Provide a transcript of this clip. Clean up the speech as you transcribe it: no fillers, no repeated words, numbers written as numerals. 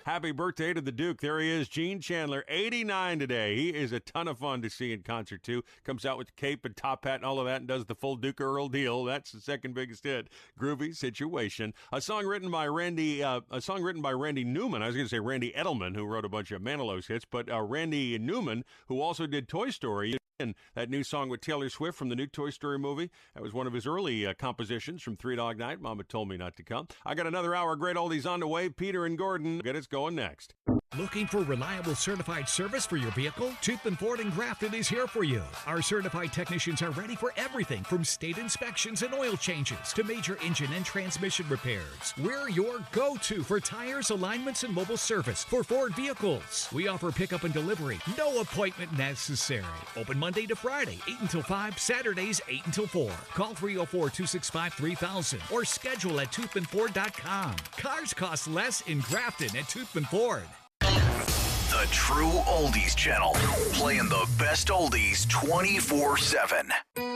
Happy birthday to the Duke. There he is, Gene Chandler, 89 today. He is a ton of fun to see in concert, too. Comes out with cape and top hat and all of that and does the full Duke Earl deal. That's the second biggest hit, Groovy Situation. A song written by Randy Newman. I was going to say Randy Edelman, who wrote a bunch of Manilows hits, but Randy Newman, who also did Toy Story. And that new song with Taylor Swift from the new Toy Story movie, that was one of his early compositions from Three Dog Night. Mama told me not to come. I got another hour of great oldies on the way. Peter and Gordon, get us going next. Looking for reliable certified service for your vehicle? Toothman Ford in Grafton is here for you. Our certified technicians are ready for everything from state inspections and oil changes to major engine and transmission repairs. We're your go-to for tires, alignments, and mobile service for Ford vehicles. We offer pickup and delivery. No appointment necessary. Open Monday to Friday, 8 until 5, Saturdays, 8 until 4. Call 304-265-3000 or schedule at toothmanford.com. Cars cost less in Grafton at Toothman Ford. The True Oldies Channel, playing the best oldies 24/7.